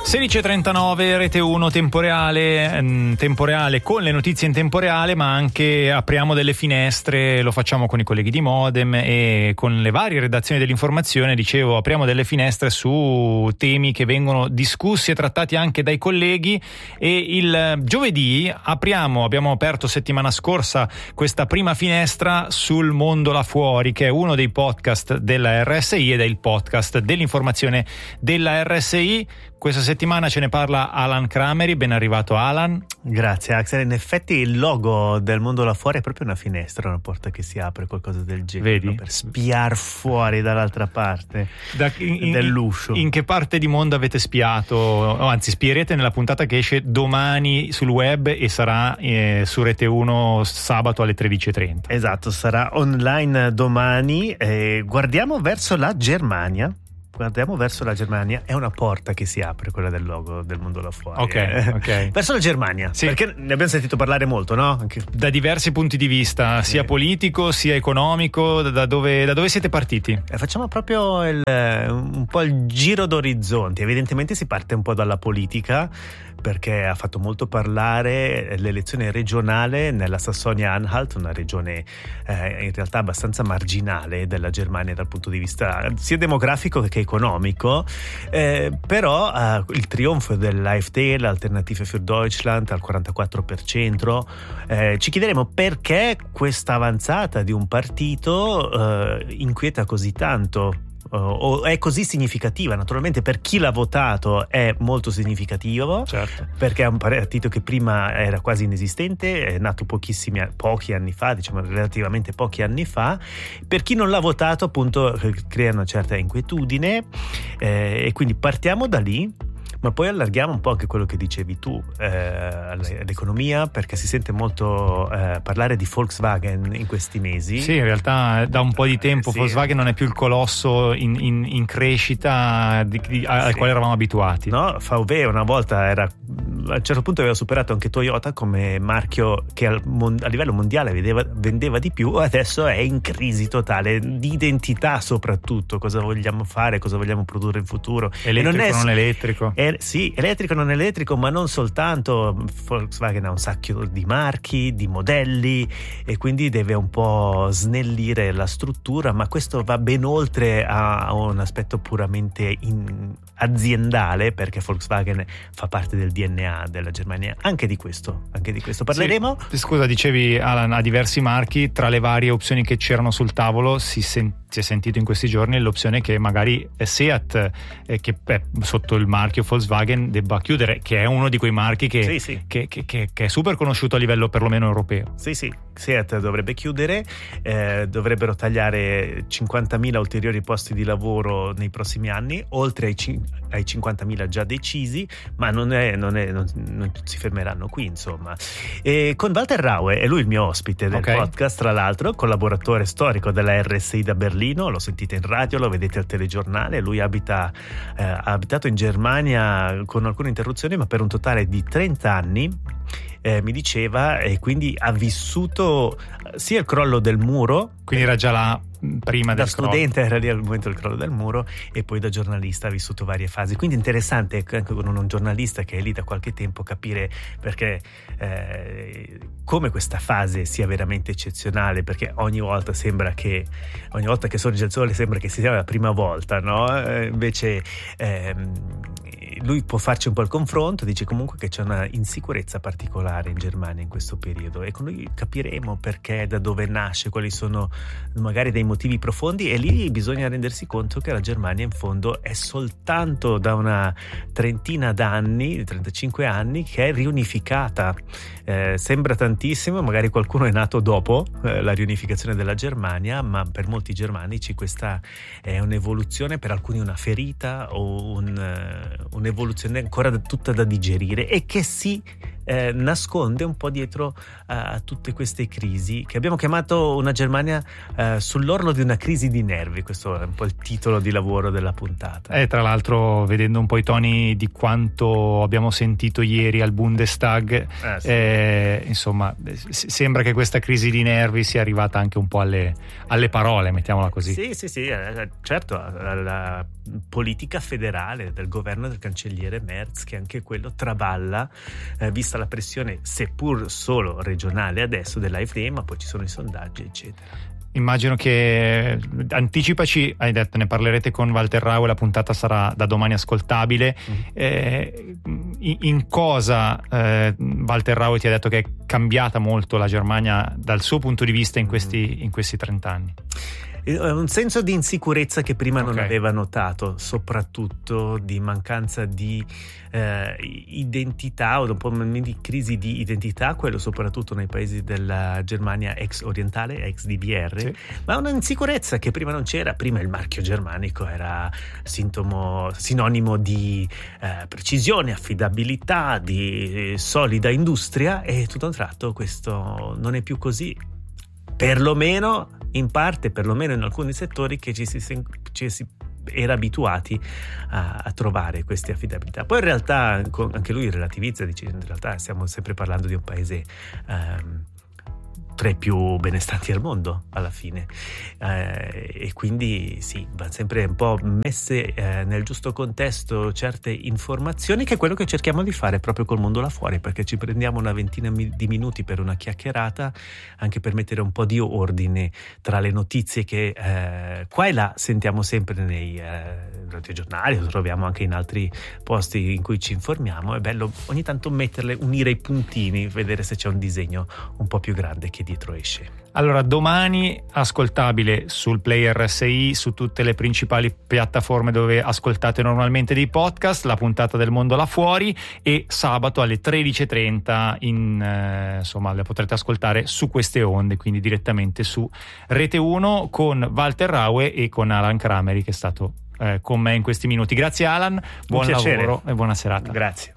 16:39, Rete 1 temporale con le notizie in tempo reale, ma anche apriamo delle finestre, lo facciamo con i colleghi di Modem e con le varie redazioni dell'informazione. Dicevo, apriamo delle finestre su temi che vengono discussi e trattati anche dai colleghi, e il giovedì abbiamo aperto settimana scorsa questa prima finestra sul mondo là fuori, che è uno dei podcast della RSI ed è il podcast dell'informazione della RSI. Questa settimana ce ne parla Alan Crameri. Ben arrivato, Alan. Grazie, Axel. In effetti il logo del mondo là fuori è proprio una finestra, una porta che si apre, qualcosa del genere. Vedi? No? Per spiar fuori dall'altra parte dell'uscio. In che parte di mondo avete spiato? O anzi, spierete nella puntata che esce domani sul web e sarà su Rete 1 sabato alle 13:30. Esatto, sarà online domani. Guardiamo verso la Germania. È una porta che si apre, quella del logo del mondo là fuori. Ok. Verso la Germania, sì. Perché ne abbiamo sentito parlare molto, no? Anche da diversi punti di vista, sia politico sia economico. Da dove siete partiti? Facciamo proprio un po' il giro d'orizzonti. Evidentemente si parte un po' dalla politica, perché ha fatto molto parlare l'elezione regionale nella Sassonia-Anhalt, una regione in realtà abbastanza marginale della Germania dal punto di vista sia demografico che economico, però il trionfo dell'AfD, l'Alternative für Deutschland, al 44%. Ci chiederemo perché questa avanzata di un partito inquieta così tanto, o è così significativa. Naturalmente per chi l'ha votato è molto significativo, certo, perché è un partito che prima era quasi inesistente, è nato pochi anni fa, diciamo relativamente pochi anni fa. Per chi non l'ha votato, appunto, crea una certa inquietudine, e quindi partiamo da lì. Ma poi allarghiamo un po' anche quello che dicevi tu, all'economia, perché si sente molto parlare di Volkswagen in questi mesi. Sì, in realtà da un po' di tempo sì. Volkswagen non è più il colosso in crescita al quale eravamo abituati. No, VW una volta a un certo punto aveva superato anche Toyota come marchio che a livello mondiale vendeva di più. Adesso è in crisi totale di identità, soprattutto cosa vogliamo fare, cosa vogliamo produrre in futuro. Elettrico, non elettrico. Sì, elettrico, non elettrico, ma non soltanto. Volkswagen ha un sacco di marchi, di modelli, e quindi deve un po' snellire la struttura, ma questo va ben oltre a un aspetto puramente aziendale, perché Volkswagen fa parte del DNA della Germania. Anche di questo parleremo. Sì. Scusa, dicevi, Alan, ha diversi marchi. Tra le varie opzioni che c'erano sul tavolo si è sentito in questi giorni l'opzione che magari Seat, che è sotto il marchio Volkswagen, debba chiudere, che è uno di quei marchi che è super conosciuto a livello perlomeno europeo. Sì, Seat dovrebbe chiudere, dovrebbero tagliare 50.000 ulteriori posti di lavoro nei prossimi anni, oltre ai 50.000 già decisi, ma non si fermeranno qui, insomma. E con Walter Raue, è lui il mio ospite del podcast, tra l'altro, collaboratore storico della RSI da Berlino, lo sentite in radio, lo vedete al telegiornale. Lui ha abitato in Germania con alcune interruzioni, ma per un totale di 30 anni, mi diceva, e quindi ha vissuto sia il crollo del muro, quindi era già là prima del crollo. Da studente era lì al momento del crollo del muro, e poi da giornalista ha vissuto varie fasi. Quindi interessante anche con un giornalista che è lì da qualche tempo capire perché come questa fase sia veramente eccezionale, perché ogni volta che sorge il sole sembra che sia la prima volta, no? Invece lui può farci un po' il confronto, dice comunque che c'è una insicurezza particolare in Germania in questo periodo, e con lui capiremo perché, da dove nasce, quali sono magari dei motivi profondi, e lì bisogna rendersi conto che la Germania in fondo è soltanto da una trentina d'anni, 35 anni, che è riunificata. Sembra tantissimo, magari qualcuno è nato dopo la riunificazione della Germania, ma per molti germanici questa è un'evoluzione, per alcuni una ferita o un'evoluzione ancora tutta da digerire, e che si nasconde un po' dietro a tutte queste crisi che abbiamo chiamato una Germania sull'orlo di una crisi di nervi. Questo è un po' il titolo di lavoro della puntata. Tra l'altro, vedendo un po' i toni di quanto abbiamo sentito ieri al Bundestag, sì. Insomma, sembra che questa crisi di nervi sia arrivata anche un po' alle parole, mettiamola così. Sì, certo, alla politica federale del governo del cancelliere Merz, che anche quello traballa, vista la pressione seppur solo regionale adesso dell'AfD, ma poi ci sono i sondaggi eccetera. Immagino che, anticipaci, hai detto ne parlerete con Walter Rau e la puntata sarà da domani ascoltabile. In cosa Walter Rau ti ha detto che è cambiata molto la Germania dal suo punto di vista in questi 30 anni? Un senso di insicurezza che prima non aveva notato, soprattutto di mancanza di identità o un po' di crisi di identità, quello soprattutto nei paesi della Germania ex orientale, ex DDR, sì. Ma una insicurezza che prima non c'era. Prima il marchio germanico era sinonimo di precisione, affidabilità, di solida industria, e tutto a un tratto questo non è più così. Perlomeno in parte, perlomeno in alcuni settori che ci si era abituati a trovare queste affidabilità. Poi in realtà anche lui relativizza, dice in realtà stiamo sempre parlando di un paese tra i più benestanti al mondo alla fine, e quindi sì, va sempre un po' messe nel giusto contesto certe informazioni, che è quello che cerchiamo di fare proprio col mondo là fuori, perché ci prendiamo una ventina di minuti per una chiacchierata, anche per mettere un po' di ordine tra le notizie che qua e là sentiamo sempre nei radiogiornali, lo troviamo anche in altri posti in cui ci informiamo. È bello ogni tanto metterle, unire i puntini, vedere se c'è un disegno un po' più grande che dietro esce. Allora, domani ascoltabile sul player RSI, su tutte le principali piattaforme dove ascoltate normalmente dei podcast, la puntata del mondo là fuori, e sabato alle 13:30 insomma le potrete ascoltare su queste onde, quindi direttamente su Rete 1 con Walter Raue e con Alan Krameri, che è stato con me in questi minuti. Grazie Alan, buon lavoro e buona serata. Grazie.